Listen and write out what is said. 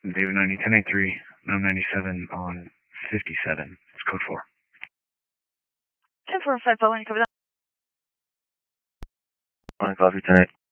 David 90, 1083, 997 on 57. It's code 4. 10-4, 5 following, cover that. On copy, 10-8.